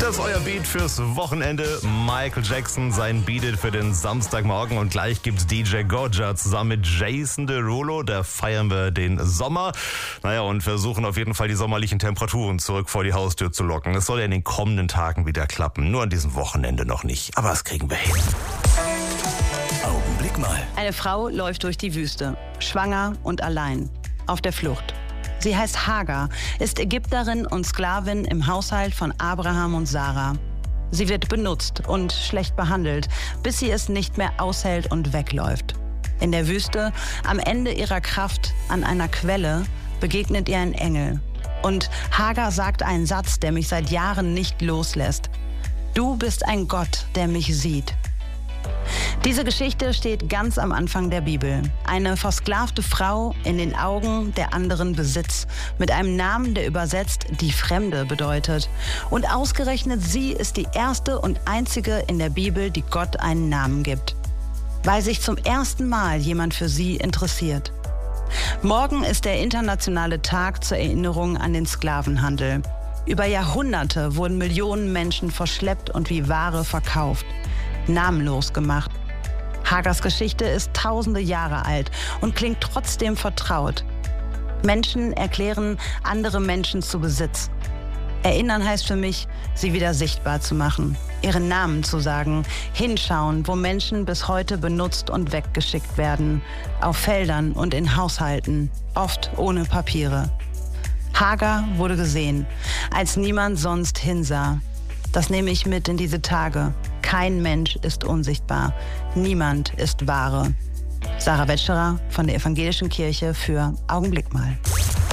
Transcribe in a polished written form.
Das ist euer Beat fürs Wochenende. Michael Jackson, sein Beat It für den Samstagmorgen. Und gleich gibt's DJ Gojja zusammen mit Jason Derulo. Da feiern wir den Sommer. Naja, und versuchen auf jeden Fall die sommerlichen Temperaturen zurück vor die Haustür zu locken. Es soll ja in den kommenden Tagen wieder klappen. Nur an diesem Wochenende noch nicht. Aber das kriegen wir hin. Augenblick mal. Eine Frau läuft durch die Wüste, schwanger und allein, auf der Flucht. Sie heißt Hagar, ist Ägypterin und Sklavin im Haushalt von Abraham und Sarah. Sie wird benutzt und schlecht behandelt, bis sie es nicht mehr aushält und wegläuft. In der Wüste, am Ende ihrer Kraft, an einer Quelle, begegnet ihr ein Engel. Und Hagar sagt einen Satz, der mich seit Jahren nicht loslässt. Du bist ein Gott, der mich sieht. Diese Geschichte steht ganz am Anfang der Bibel. Eine versklavte Frau, in den Augen der anderen Besitz, mit einem Namen, der übersetzt die Fremde bedeutet. Und ausgerechnet sie ist die erste und einzige in der Bibel, die Gott einen Namen gibt. Weil sich zum ersten Mal jemand für sie interessiert. Morgen ist der internationale Tag zur Erinnerung an den Sklavenhandel. Über Jahrhunderte wurden Millionen Menschen verschleppt und wie Ware verkauft. Namenlos gemacht. Hagars Geschichte ist tausende Jahre alt und klingt trotzdem vertraut. Menschen erklären andere Menschen zu Besitz. Erinnern heißt für mich, sie wieder sichtbar zu machen, ihren Namen zu sagen, hinschauen, wo Menschen bis heute benutzt und weggeschickt werden, auf Feldern und in Haushalten, oft ohne Papiere. Hagar wurde gesehen, als niemand sonst hinsah. Das nehme ich mit in diese Tage. Kein Mensch ist unsichtbar. Niemand ist Ware. Sarah Wetscherer von der Evangelischen Kirche für Augenblick mal.